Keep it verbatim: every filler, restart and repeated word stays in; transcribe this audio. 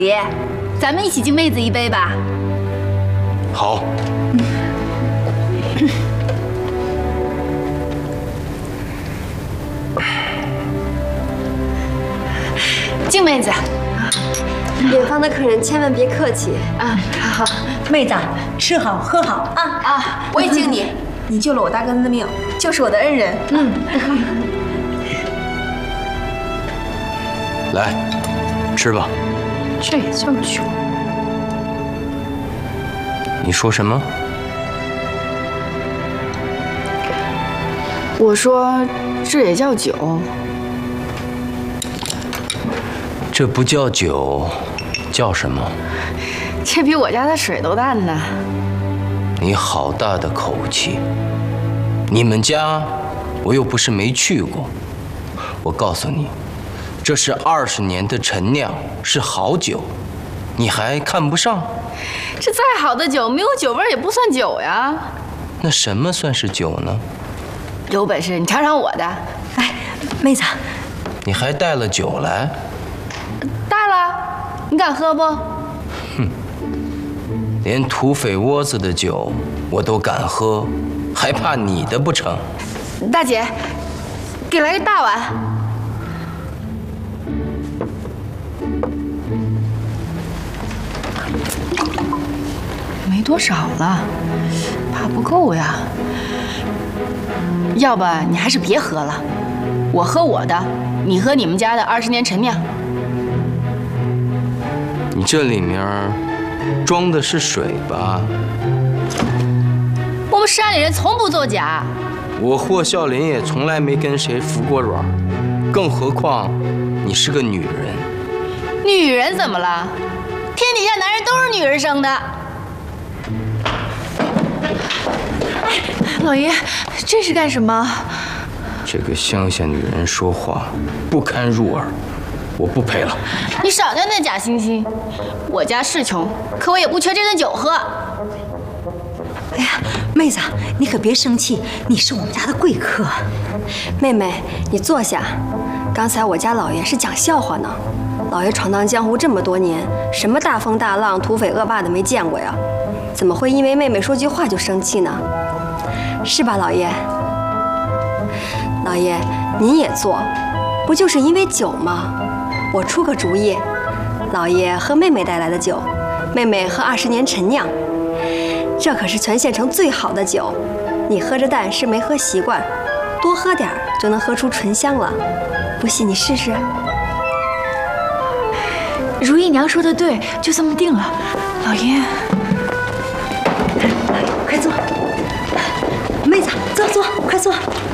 爷，咱们一起敬妹子一杯吧。 好。 敬妹子。 远方的客人千万别客气啊！好，好， 妹子，吃好喝好啊啊！我也敬你， 你救了我大哥的命，就是我的恩人。嗯。 来，吃吧。 这也叫酒？ 你说什么？ 我说这也叫酒？ 这不叫酒，叫什么？ 这比我家的水都淡呢。 你好大的口气！你们家我又不是没去过。我告诉你，这是二十年的陈酿，是好酒，你还看不上？ 这再好的酒，没有酒味也不算酒呀。 那什么算是酒呢？ 有本事你尝尝我的。 哎，妹子， 你还带了酒来？ 带了，你敢喝不？ 哼，连土匪窝子的酒我都敢喝，还怕你的不成？ 大姐，给来个大碗。没多少了，怕不够呀。要不你还是别喝了，我喝我的，你喝你们家的二十年陈酿。 你这里面装的是水吧？ 我们山里人从不作假。 我霍孝林也从来没跟谁服过软，更何况你是个女人。 女人怎么了？天底下男人都是女人生的。老爷，这是干什么？ 这个乡下女人说话不堪入耳，我不陪了。 你少在那假惺惺。我家是穷，可我也不缺这顿酒喝。 哎呀，妹子，你可别生气，你是我们家的贵客。 妹妹，你坐下。刚才我家老爷是讲笑话呢。老爷闯荡江湖这么多年，什么大风大浪、土匪恶霸的没见过呀？怎么会因为妹妹说句话就生气呢？是吧，老爷？老爷，您也坐，不就是因为酒吗？我出个主意，老爷喝妹妹带来的酒，妹妹喝二十年陈酿，这可是全县城最好的酒。你喝着淡是没喝习惯，多喝点就能喝出醇香了。不信你试试。 如意娘说的对，就这么定了。老爷， 快坐。妹子，坐坐，快坐。